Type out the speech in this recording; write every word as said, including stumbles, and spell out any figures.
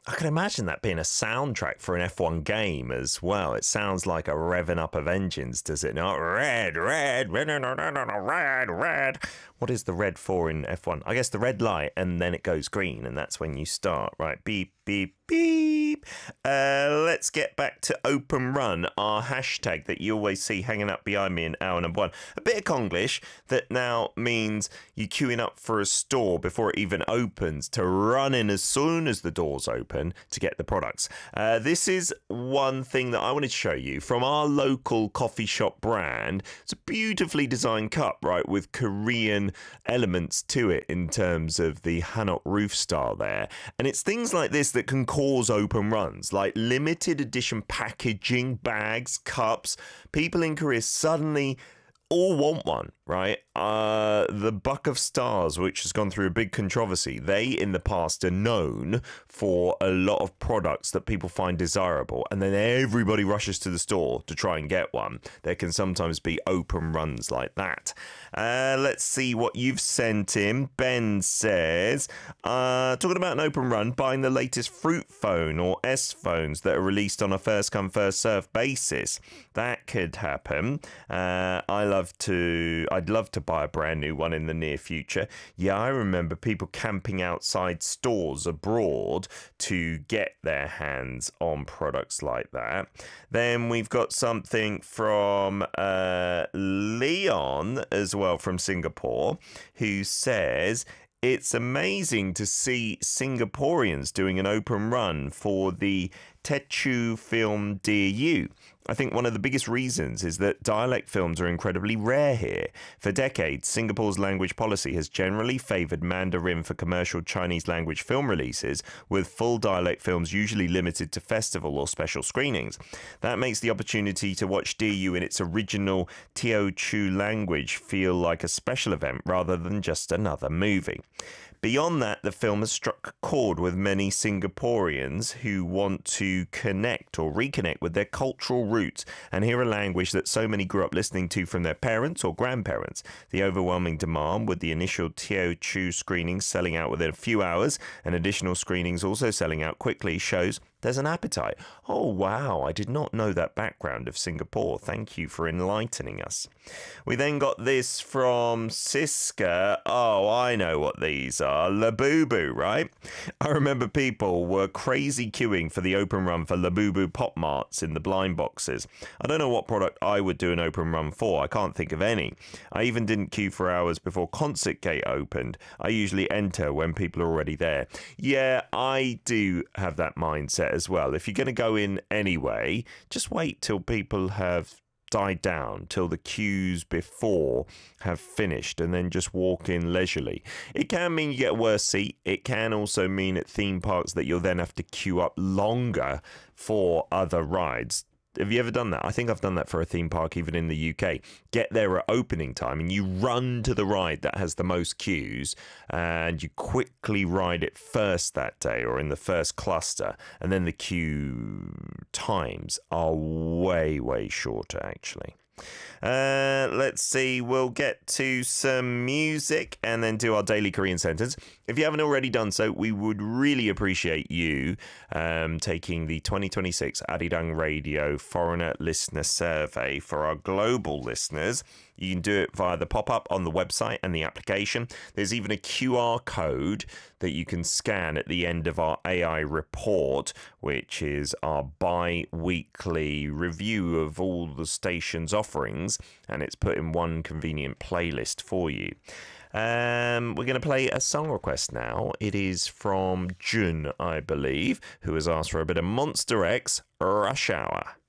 I can imagine that being a soundtrack for an F one game as well. It sounds like a revving up of engines, does it not? Red, red, red, red, red. What is the red for in F one? I guess the red light, and then it goes green, and that's when you start. Right, beep, beep, beep. Uh, let's get back to Open Run, our hashtag that you always see hanging up behind me in hour number one. A bit of Konglish that now means you queuing up for a store before it even opens to run in as soon as the doors open to get the products. Uh, this is one thing that I wanted to show you from our local coffee shop brand. It's a beautifully designed cup, right, with Korean elements to it in terms of the Hanok roof style there. And it's things like this that can cause open runs, like limited edition packaging, bags, cups. People in Korea suddenly all want one, right? Uh, the Buck of Stars, which has gone through a big controversy, they in the past are known for a lot of products that people find desirable, and then everybody rushes to the store to try and get one. There can sometimes be open runs like that. Uh, let's see what you've sent in. Ben says, uh, talking about an open run, buying the latest Fruit phone or S phones that are released on a first come first serve basis. That could happen. Uh, I love to, I'd love to buy a brand new one in the near future. Yeah, I remember people camping outside stores abroad to get their hands on products like that. Then we've got something from uh, Leon as well from Singapore, who says, it's amazing to see Singaporeans doing an open run for the Techu film Dear You. I think one of the biggest reasons is that dialect films are incredibly rare here. For decades, Singapore's language policy has generally favoured Mandarin for commercial Chinese language film releases, with full dialect films usually limited to festival or special screenings. That makes the opportunity to watch Dear You in its original Teochew language feel like a special event rather than just another movie. Beyond that, the film has struck a chord with many Singaporeans who want to connect or reconnect with their cultural roots and hear a language that so many grew up listening to from their parents or grandparents. The overwhelming demand, with the initial Teochew screenings selling out within a few hours and additional screenings also selling out quickly, shows there's an appetite. Oh, wow, I did not know that background of Singapore. Thank you for enlightening us. We then got this from Siska. Oh, I know what these are. Labubu, right? I remember people were crazy queuing for the open run for Labubu Pop Marts in the blind boxes. I don't know what product I would do an open run for. I can't think of any. I even didn't queue for hours before Concert Gate opened. I usually enter when people are already there. Yeah, I do have that mindset as well. If you're going to go in anyway, just wait till people have died down, till the queues before have finished, and then just walk in leisurely. It can mean you get a worse seat. It can also mean at theme parks that you'll then have to queue up longer for other rides. Have you ever done that? I think I've done that for a theme park, even in the U K. Get there at opening time and you run to the ride that has the most queues and you quickly ride it first that day or in the first cluster. And then the queue times are way, way shorter, actually. Uh, let's see, we'll get to some music and then do our daily Korean sentence. If you haven't already done so, we would really appreciate you um, taking the twenty twenty-six Arirang Radio Foreigner Listener Survey for our global listeners. You can do it via the pop-up on the website and the application. There's even a Q R code that you can scan at the end of our A I report, which is our bi-weekly review of all the station's offerings, and it's put in one convenient playlist for you. Um, we're going to play a song request now. It is from Jun, I believe, who has asked for a bit of Monster X Rush Hour.